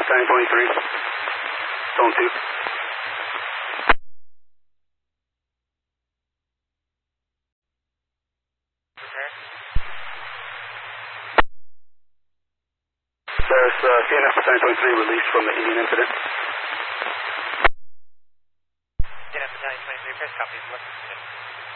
Battalion 23. Zone 2. There's CNF Battalion 23 released from the Indian incident. CNF Battalion 23, first copy. What's the incident?